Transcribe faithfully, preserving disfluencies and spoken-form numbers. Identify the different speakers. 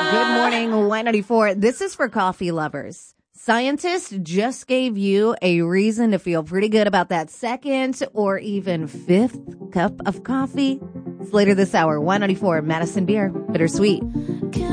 Speaker 1: Good morning, Y ninety-four. This is for coffee lovers. Scientists just gave you a reason to feel pretty good about that second or even fifth cup of coffee. It's later this hour, Y ninety-four, Madison Beer, Bittersweet.